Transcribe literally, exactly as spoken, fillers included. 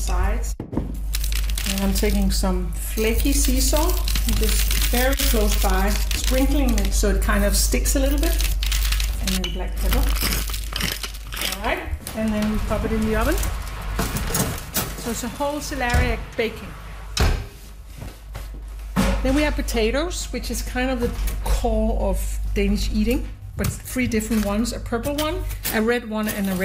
sides. And I'm taking some flaky sea salt, just very close by, sprinkling it so it kind of sticks a little bit. And then black pepper. All right, and then we pop it in the oven. So it's a whole celeriac baking. Then we have potatoes, which is kind of the core of Danish eating, but three different ones, a purple one, a red one, and a red